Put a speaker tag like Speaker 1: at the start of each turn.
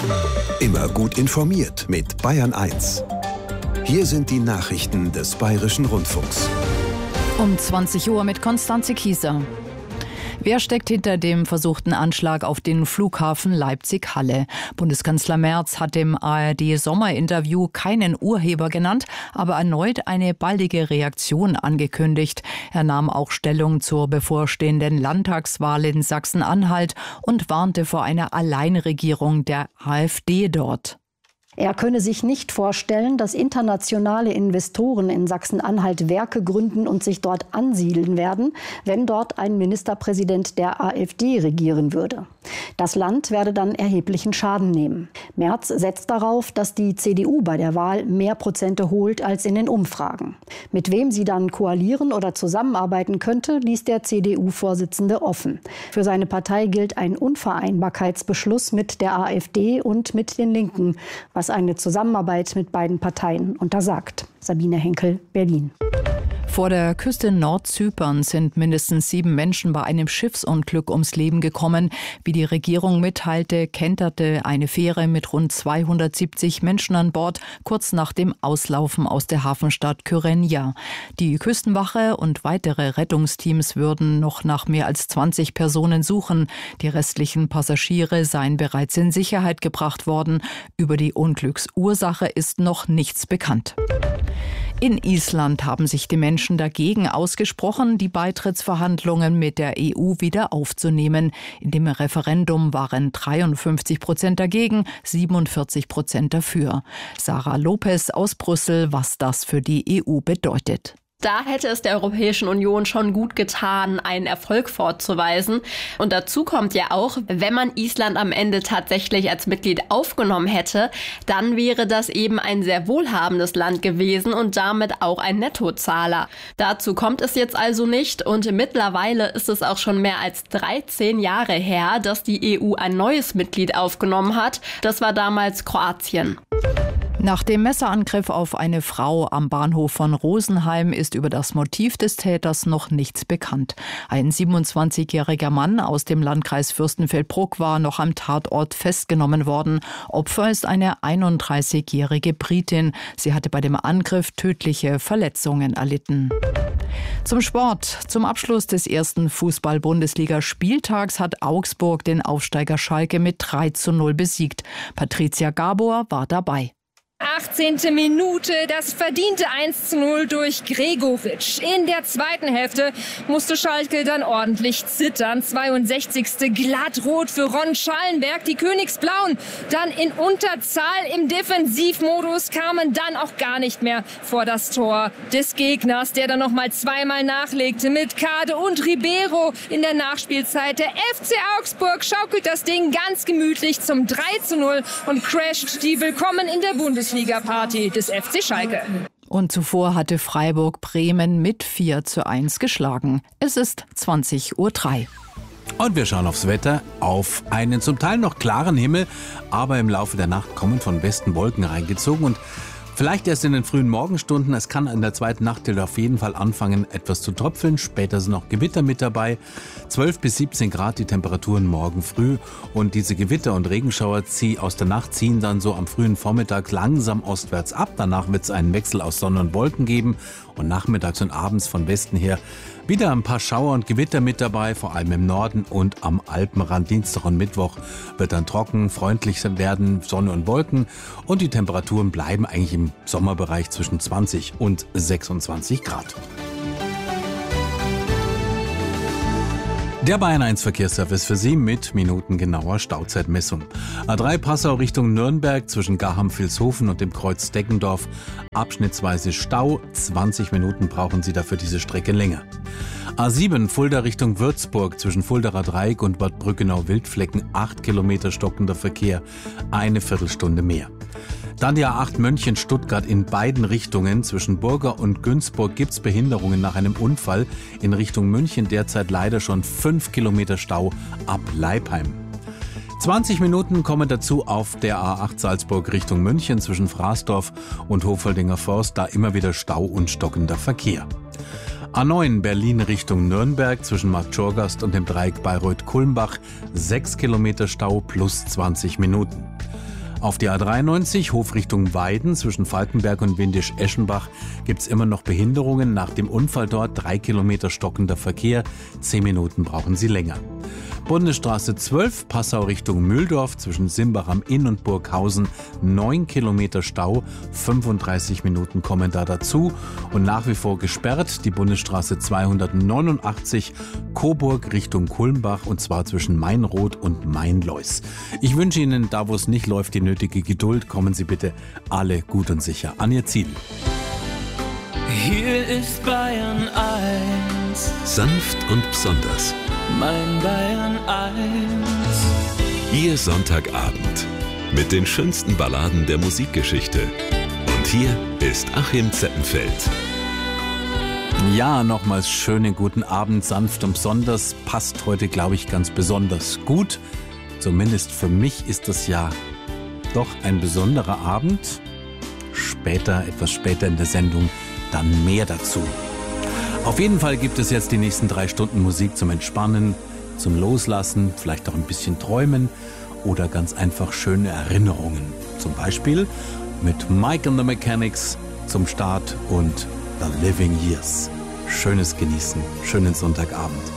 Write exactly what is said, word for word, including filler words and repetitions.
Speaker 1: Immer gut informiert mit Bayern eins. Hier sind die Nachrichten des Bayerischen Rundfunks.
Speaker 2: Um zwanzig Uhr mit Konstanze Kieser. Wer steckt hinter dem versuchten Anschlag auf den Flughafen Leipzig-Halle? Bundeskanzler Merz hat im A R D-Sommerinterview keinen Urheber genannt, aber erneut eine baldige Reaktion angekündigt. Er nahm auch Stellung zur bevorstehenden Landtagswahl in Sachsen-Anhalt und warnte vor einer Alleinregierung der AfD dort.
Speaker 3: Er könne sich nicht vorstellen, dass internationale Investoren in Sachsen-Anhalt Werke gründen und sich dort ansiedeln werden, wenn dort ein Ministerpräsident der AfD regieren würde. Das Land werde dann erheblichen Schaden nehmen. Merz setzt darauf, dass die C D U bei der Wahl mehr Prozente holt als in den Umfragen. Mit wem sie dann koalieren oder zusammenarbeiten könnte, ließ der C D U-Vorsitzende offen. Für seine Partei gilt ein Unvereinbarkeitsbeschluss mit der AfD und mit den Linken, was eine Zusammenarbeit mit beiden Parteien untersagt. Sabine Henkel, Berlin.
Speaker 2: Vor der Küste Nordzyperns sind mindestens sieben Menschen bei einem Schiffsunglück ums Leben gekommen. Wie die Regierung mitteilte, kenterte eine Fähre mit rund zweihundertsiebzig Menschen an Bord kurz nach dem Auslaufen aus der Hafenstadt Kyrenia. Die Küstenwache und weitere Rettungsteams würden noch nach mehr als zwanzig Personen suchen. Die restlichen Passagiere seien bereits in Sicherheit gebracht worden. Über die Unglücksursache ist noch nichts bekannt. In Island haben sich die Menschen dagegen ausgesprochen, die Beitrittsverhandlungen mit der E U wieder aufzunehmen. In dem Referendum waren dreiundfünfzig Prozent dagegen, siebenundvierzig Prozent dafür. Sarah Lopez aus Brüssel, was das für die E U bedeutet.
Speaker 4: Da hätte es der Europäischen Union schon gut getan, einen Erfolg vorzuweisen. Und dazu kommt ja auch, wenn man Island am Ende tatsächlich als Mitglied aufgenommen hätte, dann wäre das eben ein sehr wohlhabendes Land gewesen und damit auch ein Nettozahler. Dazu kommt es jetzt also nicht und mittlerweile ist es auch schon mehr als dreizehn Jahre her, dass die E U ein neues Mitglied aufgenommen hat. Das war damals Kroatien.
Speaker 2: Nach dem Messerangriff auf eine Frau am Bahnhof von Rosenheim ist über das Motiv des Täters noch nichts bekannt. Ein siebenundzwanzigjähriger Mann aus dem Landkreis Fürstenfeldbruck war noch am Tatort festgenommen worden. Opfer ist eine einunddreißigjährige Britin. Sie hatte bei dem Angriff tödliche Verletzungen erlitten. Zum Sport. Zum Abschluss des ersten Fußball-Bundesliga-Spieltags hat Augsburg den Aufsteiger Schalke mit drei zu null besiegt. Patricia Gabor war dabei.
Speaker 5: achtzehnte Minute, das verdiente eins zu null durch Gregoritsch. In der zweiten Hälfte musste Schalke dann ordentlich zittern. zweiundsechzigste glattrot für Ron Schallenberg. Die Königsblauen dann in Unterzahl im Defensivmodus, kamen dann auch gar nicht mehr vor das Tor des Gegners, der dann noch mal zweimal nachlegte mit Kade und Ribeiro in der Nachspielzeit. Der F C Augsburg schaukelt das Ding ganz gemütlich zum drei zu null und crasht die Willkommen in der Bundesliga Party des F C Schalke.
Speaker 2: Und zuvor hatte Freiburg Bremen mit vier zu eins geschlagen. Es ist zwanzig Uhr drei.
Speaker 6: Und wir schauen aufs Wetter, auf einen zum Teil noch klaren Himmel, aber im Laufe der Nacht kommen von Westen Wolken reingezogen und vielleicht erst in den frühen Morgenstunden. Es kann in der zweiten Nachthälfte auf jeden Fall anfangen, etwas zu tröpfeln. Später sind noch Gewitter mit dabei. zwölf bis siebzehn Grad die Temperaturen morgen früh. Und diese Gewitter und Regenschauer ziehen aus der Nacht ziehen dann so am frühen Vormittag langsam ostwärts ab. Danach wird es einen Wechsel aus Sonne und Wolken geben. Und nachmittags und abends von Westen her wieder ein paar Schauer und Gewitter mit dabei, vor allem im Norden und am Alpenrand. Dienstag und Mittwoch wird dann trocken, freundlich werden, Sonne und Wolken. Und die Temperaturen bleiben eigentlich im Sommerbereich zwischen zwanzig und sechsundzwanzig Grad. Der Bayern eins Verkehrsservice für Sie mit minutengenauer Stauzeitmessung. A drei Passau Richtung Nürnberg zwischen Garham-Vilshofen und dem Kreuz Deggendorf. Abschnittsweise Stau. zwanzig Minuten brauchen Sie dafür diese Strecke länger. A sieben Fulda Richtung Würzburg zwischen Fuldaer Dreieck und Bad Brückenau-Wildflecken. acht Kilometer stockender Verkehr. Eine Viertelstunde mehr. Dann die A acht Mönchen-Stuttgart in beiden Richtungen. Zwischen Burger und Günzburg gibt's Behinderungen nach einem Unfall. In Richtung München derzeit leider schon fünf Kilometer Stau ab Leipheim. zwanzig Minuten kommen dazu auf der A acht Salzburg Richtung München zwischen Fraßdorf und Hofoldinger Forst. Da immer wieder Stau und stockender Verkehr. A neun Berlin Richtung Nürnberg zwischen Marktschorgast und dem Dreieck Bayreuth-Kulmbach. sechs Kilometer Stau plus zwanzig Minuten. Auf die A dreiundneunzig, Hof Richtung Weiden, zwischen Falkenberg und Windisch-Eschenbach, gibt es immer noch Behinderungen. Nach dem Unfall dort drei Kilometer stockender Verkehr. Zehn Minuten brauchen Sie länger. Bundesstraße zwölf, Passau Richtung Mühldorf, zwischen Simbach am Inn und Burghausen, neun Kilometer Stau, fünfunddreißig Minuten kommen da dazu. Und nach wie vor gesperrt die Bundesstraße zweihundertneunundachtzig, Coburg Richtung Kulmbach, und zwar zwischen Mainroth und Mainleus. Ich wünsche Ihnen, da wo es nicht läuft, die nötige Geduld. Kommen Sie bitte alle gut und sicher an Ihr Ziel.
Speaker 7: Hier ist Bayern eins.
Speaker 1: Sanft und besonders.
Speaker 7: Mein Bayern eins.
Speaker 1: Ihr Sonntagabend mit den schönsten Balladen der Musikgeschichte. Und hier ist Achim Zeppenfeld.
Speaker 6: Ja, nochmals schönen guten Abend. Sanft und besonders passt heute, glaube ich, ganz besonders gut. Zumindest für mich ist das ja doch ein besonderer Abend. Später, etwas später in der Sendung, dann mehr dazu. Auf jeden Fall gibt es jetzt die nächsten drei Stunden Musik zum Entspannen, zum Loslassen, vielleicht auch ein bisschen träumen oder ganz einfach schöne Erinnerungen. Zum Beispiel mit Mike and the Mechanics zum Start und The Living Years. Schönes Genießen, schönen Sonntagabend.